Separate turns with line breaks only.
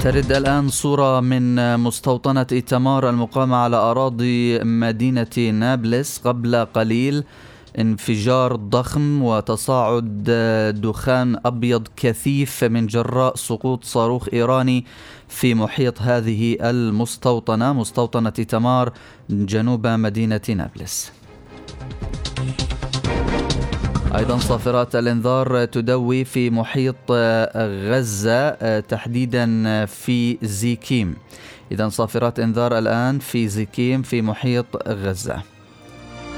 ترد الآن صورة من مستوطنة إيتامار المقامة على أراضي مدينة نابلس. قبل قليل انفجار ضخم وتصاعد دخان أبيض كثيف من جراء سقوط صاروخ إيراني في محيط هذه المستوطنة، مستوطنة إيتامار جنوب مدينة نابلس. أيضا صافرات الإنذار تدوي في محيط غزة، تحديدا في زيكيم. إذن صافرات إنذار الآن في زيكيم في محيط غزة.